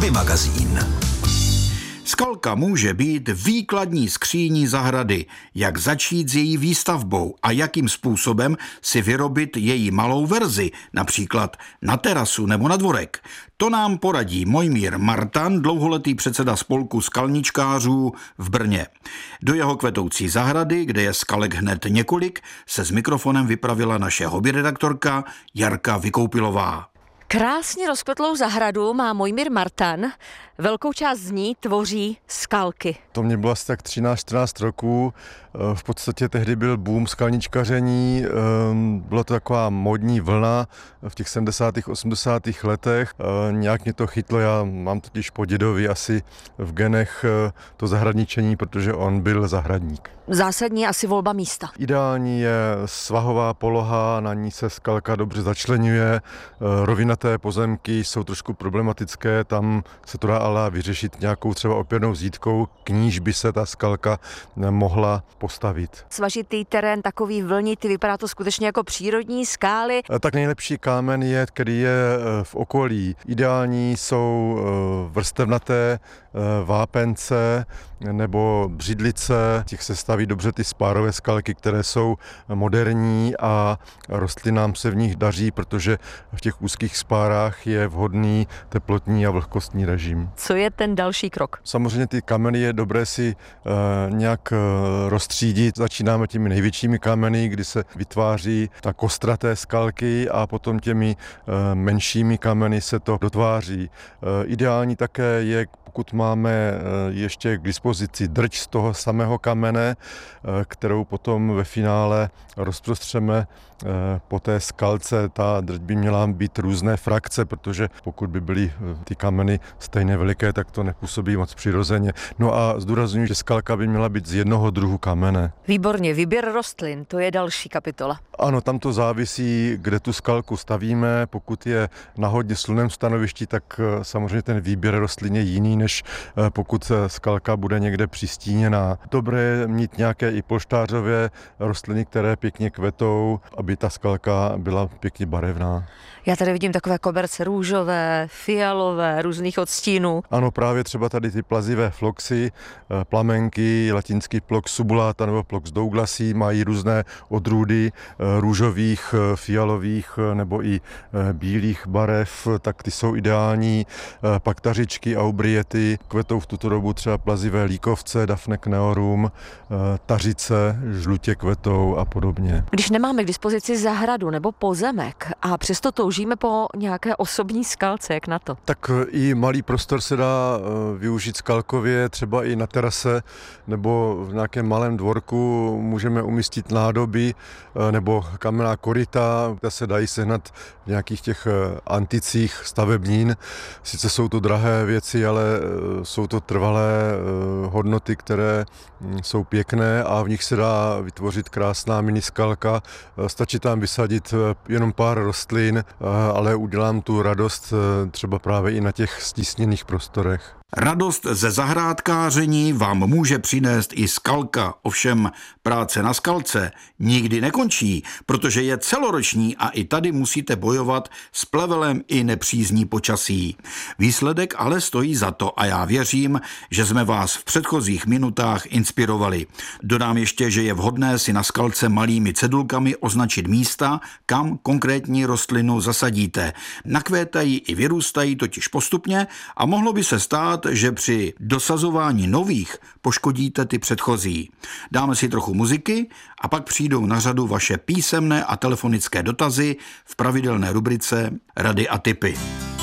Hobby magazín. Skalka může být výkladní skříní zahrady, jak začít s její výstavbou a jakým způsobem si vyrobit její malou verzi, například na terasu nebo na dvorek. To nám poradí Mojmír Martan, dlouholetý předseda spolku skalničkářů v Brně. Do jeho kvetoucí zahrady, kde je skalek hned několik, se s mikrofonem vypravila naše hobbyredaktorka Jarka Vykoupilová. Krásně rozkvetlou zahradu má Mojmír Martan. Velkou část z ní tvoří skalky. To mě bylo asi tak 13-14 roků. V podstatě tehdy byl boom skalničkaření. Byla to taková módní vlna v těch 70. 80. letech. Nějak mě to chytlo, já mám totiž po dědovi asi v genech to zahradničení, protože on byl zahradník. Zásadní je asi volba místa. Ideální je svahová poloha, na ní se skalka dobře začleňuje. Rovinaté pozemky jsou trošku problematické, tam se to dá ale vyřešit nějakou třeba opěrnou zítkou, k níž by se ta skalka mohla postavit. Svažitý terén, takový vlnitý, vypadá to skutečně jako přírodní skály. Tak nejlepší kámen je, který je v okolí. Ideální jsou vrstevnaté vápence nebo břidlice. Těch se staví dobře ty spárové skalky, které jsou moderní a rostlinám se v nich daří, protože v těch úzkých spárách je vhodný teplotní a vlhkostní režim. Co je ten další krok? Samozřejmě ty kameny je dobré si nějak rozstřídit. Začínáme těmi největšími kameny, kdy se vytváří ta kostraté skalky a potom těmi menšími kameny se to dotváří. Ideální také je, pokud máme ještě k dispozici drť z toho samého kamene, kterou potom ve finále rozprostřeme po té skalce. Ta drť by měla být různé frakce, protože pokud by byly ty kameny stejně veliké, tak to nepůsobí moc přirozeně. No a zdůrazňuji, že skalka by měla být z jednoho druhu kamene. Výborně, výběr rostlin, to je další kapitola. Ano, tam to závisí, kde tu skalku stavíme. Pokud je na hodně slunném stanovišti, tak samozřejmě ten výběr rostlin je jiný, než pokud skalka bude někde přistíněná. Dobré je mít nějaké i polštářové rostliny, které pěkně kvetou, aby ta skalka byla pěkně barevná. Já tady vidím takové koberce růžové, fialové, různých odstínů. Ano, právě třeba tady ty plazivé floxy, plamenky, latinský plox subulata nebo plox douglasí mají různé odrůdy růžových, fialových nebo i bílých barev, tak ty jsou ideální. Pak tařičky, aubriety, kvetou v tuto dobu třeba plazivé líkovce, Daphne cneorum, tařice, žlutě kvetou a podobně. Když nemáme k dispozici zahradu nebo pozemek a přesto toužíme po nějaké osobní skalce, jak na to? Tak i malý prostor se dá využít skalkově, třeba i na terase nebo v nějakém malém dvorku můžeme umístit nádoby nebo kamenná koryta, které se dají sehnat v nějakých těch anticích stavebnín. Sice jsou to drahé věci, ale jsou to trvalé hodnoty, které jsou pěkné a v nich se dá vytvořit krásná miniskalka. Stačí tam vysadit jenom pár rostlin, ale udělám tu radost třeba právě i na těch stísněných prostorech. Radost ze zahrádkáření vám může přinést i skalka, ovšem práce na skalce nikdy nekončí, protože je celoroční a i tady musíte bojovat s plevelem i nepřízní počasí. Výsledek ale stojí za to a já věřím, že jsme vás v předchozích minutách inspirovali. Dodám ještě, že je vhodné si na skalce malými cedulkami označit místa, kam konkrétní rostlinu zasadíte. Nakvétají i vyrůstají totiž postupně a mohlo by se stát, že při dosazování nových poškodíte ty předchozí. Dáme si trochu muziky a pak přijdou na řadu vaše písemné a telefonické dotazy v pravidelné rubrice Rady a tipy.